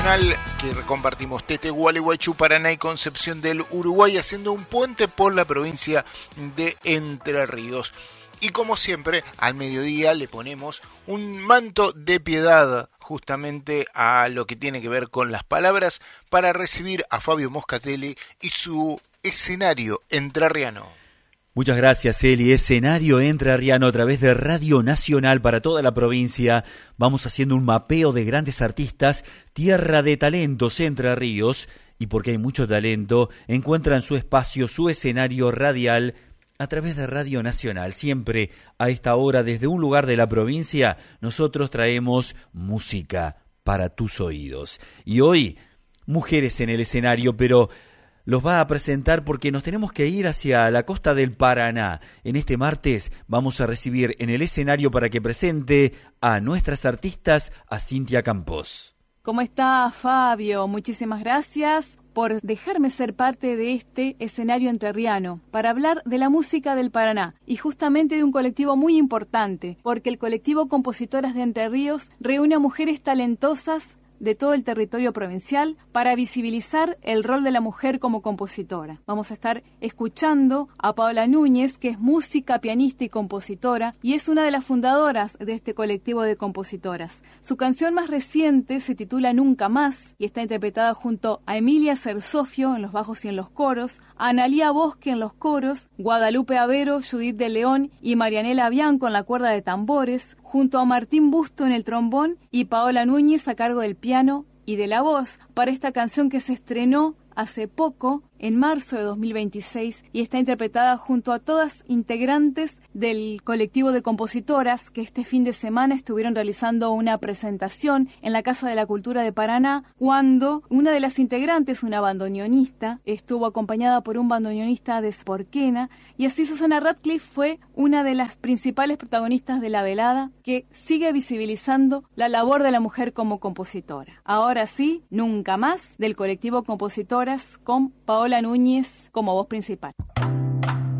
nacional que compartimos Tete, Gualeguaychú, Paraná y Concepción del Uruguay, haciendo un puente por la provincia de Entre Ríos. Y como siempre, al mediodía le ponemos un manto de piedad justamente a lo que tiene que ver con las palabras para recibir a Fabio Moscatelli y su escenario entrerriano. Muchas gracias, Eli. Escenario entrerriano a través de Radio Nacional para toda la provincia. Vamos haciendo un mapeo de grandes artistas, tierra de talentos, Entre Ríos. Y porque hay mucho talento, encuentran su espacio, su escenario radial a través de Radio Nacional. Siempre a esta hora, desde un lugar de la provincia, nosotros traemos música para tus oídos. Y hoy, mujeres en el escenario, pero los va a presentar porque nos tenemos que ir hacia la costa del Paraná. En este martes vamos a recibir en el escenario para que presente a nuestras artistas, a Cintia Campos. ¿Cómo está, Fabio? Muchísimas gracias por dejarme ser parte de este escenario entrerriano para hablar de la música del Paraná y justamente de un colectivo muy importante, porque el colectivo Compositoras de Entre Ríos reúne a mujeres talentosas de todo el territorio provincial para visibilizar el rol de la mujer como compositora. Vamos a estar escuchando a Paola Núñez, que es música, pianista y compositora, y es una de las fundadoras de este colectivo de compositoras. Su canción más reciente se titula Nunca Más y está interpretada junto a Emilia Cersofio en los bajos y en los coros, a Analía Bosque en los coros, Guadalupe Avero, Judith de León y Marianela Bianco en la cuerda de tambores, junto a Martín Busto en el trombón y Paola Núñez a cargo del piano y de la voz para esta canción que se estrenó hace poco, en marzo de 2026, y está interpretada junto a todas integrantes del colectivo de compositoras que este fin de semana estuvieron realizando una presentación en la Casa de la Cultura de Paraná, cuando una de las integrantes, una bandoneonista, estuvo acompañada por un bandoneonista de Sporquena, y así Susana Radcliffe fue una de las principales protagonistas de la velada que sigue visibilizando la labor de la mujer como compositora. Ahora sí, Nunca Más, del colectivo Compositoras con Paola Núñez como voz principal.